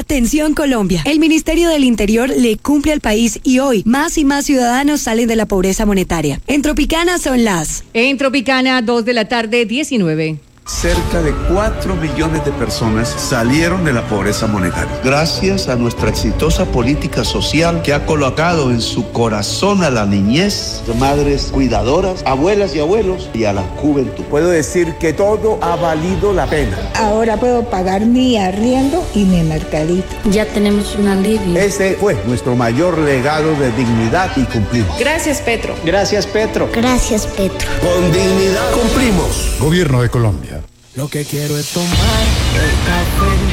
Atención Colombia, el Ministerio del Interior le cumple al país y hoy más y más ciudadanos salen de la pobreza monetaria. En Tropicana son las... En Tropicana, 2:19 p.m. Cerca de 4 millones de personas salieron de la pobreza monetaria. Gracias a nuestra exitosa política social que ha colocado en su corazón a la niñez, madres cuidadoras, abuelas y abuelos y a la juventud. Puedo decir que todo ha valido la pena. Ahora puedo pagar mi arriendo y mi mercadito. Ya tenemos un alivio. Ese fue nuestro mayor legado de dignidad y cumplimos. Gracias, Petro. Gracias, Petro. Gracias, Petro. Con dignidad cumplimos. Gobierno de Colombia. Lo que quiero es tomar el café